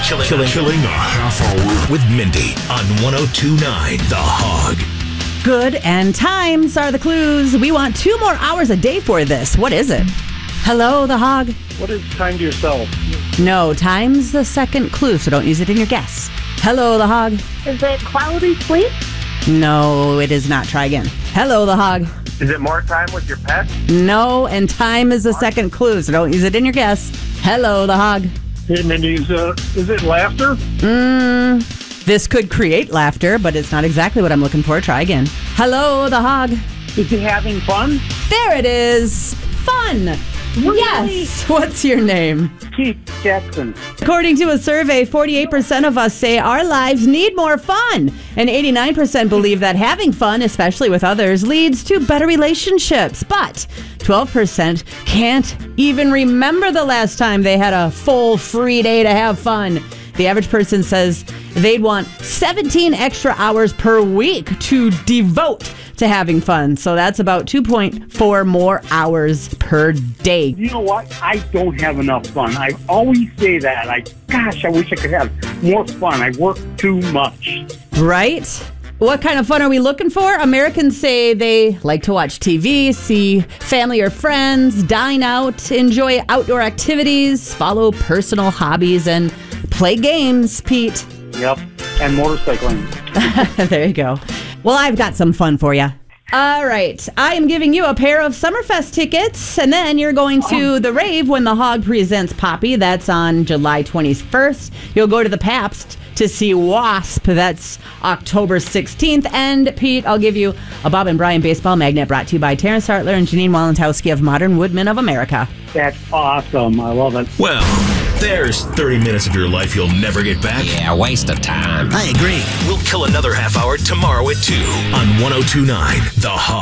Killing a half hour with Mindy on 102.9 The Hog. Good and times are the clues. We want 2 more hours a day for this. What is it? Hello, The Hog. What is time to yourself? No, time's the second clue, so don't use it in your guess. Hello, The Hog. Is it quality sleep? No, it is not. Try again. Hello, The Hog. Is it more time with your pet? No, and time is the second clue, so don't use it in your guess. Hello, The Hog. Hey, Mindy, is it laughter? This could create laughter, but it's not exactly what I'm looking for. Try again. Hello, The Hog. Is it having fun? There it is. Fun. Really? Yes. What's your name? Keith Jackson. According to a survey, 48% of us say our lives need more fun. And 89% believe that having fun, especially with others, leads to better relationships. But 12% can't even remember the last time they had a full free day to have fun. The average person says they'd want 17 extra hours per week to devote to having fun. So that's about 2.4 more hours per day. You know what? I don't have enough fun. I always say that. I wish I could have more fun. I work too much. Right? What kind of fun are we looking for? Americans say they like to watch TV, see family or friends, dine out, enjoy outdoor activities, follow personal hobbies, and play games, Pete. Yep. And motorcycling. There you go. Well, I've got some fun for you. All right. I am giving you a pair of Summerfest tickets, and then you're going to the rave when the Hog presents Poppy. That's on July 21st. You'll go to the Pabst to see Wasp. That's October 16th. And, Pete, I'll give you a Bob and Brian baseball magnet brought to you by Terrence Hartler and Janine Walentowski of Modern Woodmen of America. That's awesome. I love it. Well, there's 30 minutes of your life you'll never get back. Yeah, waste of time. I agree. We'll kill another half hour tomorrow at 2 on 102.9 The Hog.